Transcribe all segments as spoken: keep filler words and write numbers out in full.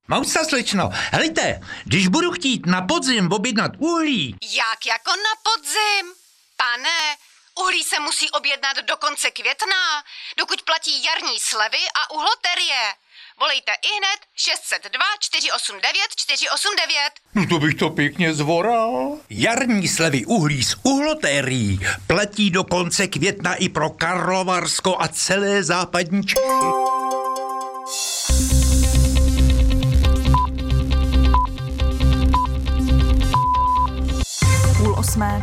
Mousa slečno, helejte, když budu chtít na podzim objednat uhlí. Jak jako na podzim? Pane, uhlí se musí objednat do konce května, dokud platí jarní slevy a uhloterie. Volejte ihned šest set dva čtyři osm devět čtyři osm devět. No to bych to pěkně zvoral. Jarní slevy uhlí s uhlotérií platí do konce května i pro Karlovarsko a celé západní Čechy. Půl osmé.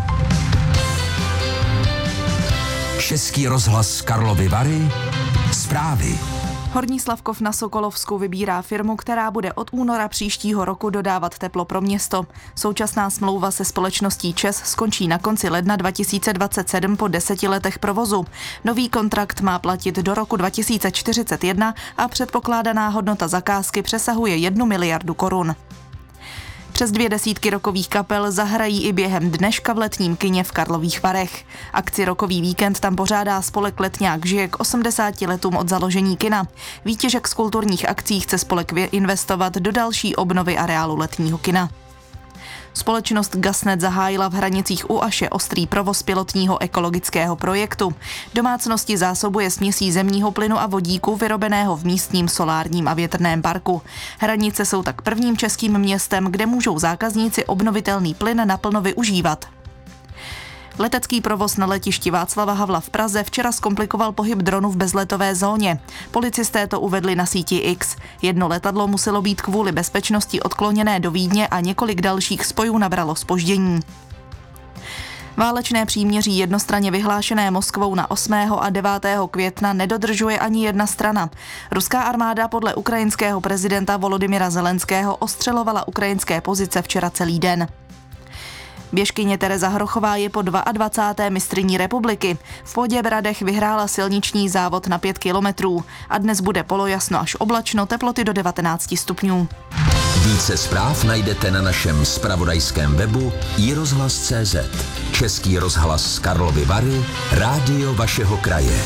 Český rozhlas Karlovy Vary. Zprávy. Horní Slavkov na Sokolovsku vybírá firmu, která bude od února příštího roku dodávat teplo pro město. Současná smlouva se společností ČEZ skončí na konci ledna dva tisíce dvacet sedm po deseti letech provozu. Nový kontrakt má platit do roku dva tisíce čtyřicet jedna a předpokládaná hodnota zakázky přesahuje jednu miliardu korun. Přes dvě desítky rockových kapel zahrají i během dneška v letním kině v Karlových Varech. Akci Rockový víkend tam pořádá spolek Letňák žije k osmdesáti letům od založení kina. Výtěžek z kulturních akcí chce spolek investovat do další obnovy areálu letního kina. Společnost Gasnet zahájila v Hranicích u Aše ostrý provoz pilotního ekologického projektu. Domácnosti zásobuje směsí zemního plynu a vodíku vyrobeného v místním solárním a větrném parku. Hranice jsou tak prvním českým městem, kde můžou zákazníci obnovitelný plyn naplno využívat. Letecký provoz na letišti Václava Havla v Praze včera zkomplikoval pohyb dronu v bezletové zóně. Policisté to uvedli na síti X. Jedno letadlo muselo být kvůli bezpečnosti odkloněné do Vídně a několik dalších spojů nabralo zpoždění. Válečné příměří jednostranně vyhlášené Moskvou na osmého a devátého května nedodržuje ani jedna strana. Ruská armáda podle ukrajinského prezidenta Volodymyra Zelenského ostřelovala ukrajinské pozice včera celý den. Běžkyně Tereza Hrochová je po dvacáté druhé mistryní republiky. V Poděbradech vyhrála silniční závod na pět kilometrů a dnes bude polojasno až oblačno, teploty do devatenáct stupňů. Více zpráv najdete na našem zpravodajském webu i rozhlas tečka cé zet. Český rozhlas Karlovy Vary, rádio vašeho kraje.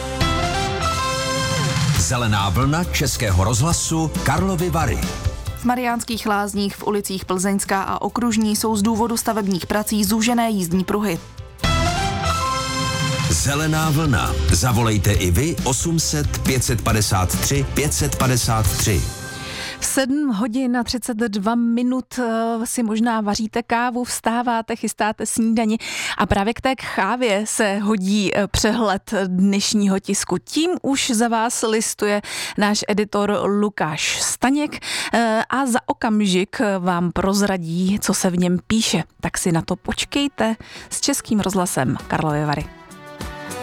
Zelená vlna Českého rozhlasu Karlovy Vary. V Mariánských Lázních v ulicích Plzeňská a Okružní jsou z důvodu stavebních prací zúžené jízdní pruhy. Zelená vlna. Zavolejte i vy osm set pět set padesát tři pět set padesát tři. sedm hodin a třicet dva minut si možná vaříte kávu, vstáváte, chystáte snídani a právě k té kávě se hodí přehled dnešního tisku. Tím už za vás listuje náš editor Lukáš Staněk a za okamžik vám prozradí, co se v něm píše. Tak si na to počkejte s Českým rozhlasem Karlovy Vary.